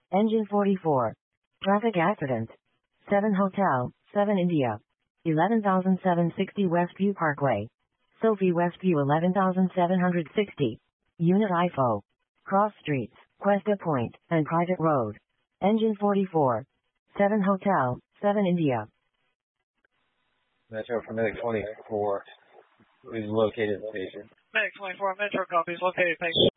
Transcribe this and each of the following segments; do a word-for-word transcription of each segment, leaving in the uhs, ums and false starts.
Engine forty-four. Traffic accident. seven Hotel, seven India. eleven thousand seven hundred sixty Westview Parkway. Sophie Westview eleven thousand seven hundred sixty. Unit I F O. Cross streets, Cuesta Point, and Private Road. Engine forty-four. seven Hotel, seven India. Metro for Medic twenty-four. Please locate the patient. Medic twenty-four, Metro copies, located patient.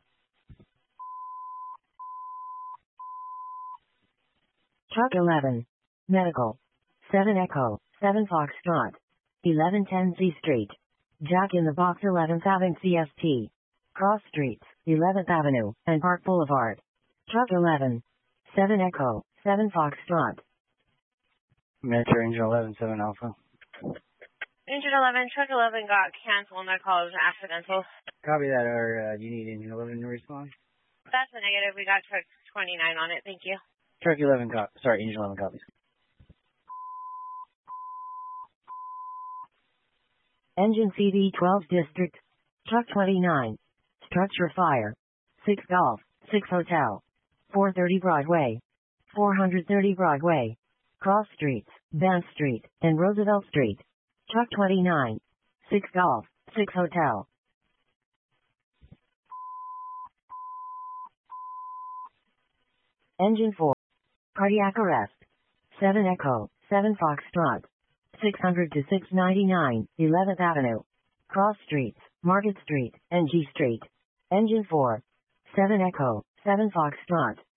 Truck eleven. Medical. seven Echo, seven Foxtrot. eleven ten C Street. Jack in the Box eleventh Avenue C S T. Cross streets, eleventh Avenue, and Park Boulevard. Truck eleven. seven Echo, seven Foxtrot. Metro Engine eleven, seven Alpha. Engine eleven, truck eleven got canceled. My call was accidental. Copy that, or uh, do you need Engine eleven to respond? That's a negative. We got truck twenty-nine on it. Thank you. Truck eleven, cop sorry, Engine eleven copies. Engine C V twelve District. Truck twenty-nine. Structure fire. six Golf, six Hotel. four thirty Broadway. four thirty Broadway. Cross streets, Banff Street, and Roosevelt Street. Truck twenty-nine. six Golf, six Hotel. Engine four. Cardiac arrest. seven Echo, seven Foxtrot. six hundred to six ninety-nine, eleventh Avenue. Cross streets, Market Street, and G Street. Engine four. seven Echo, seven Foxtrot.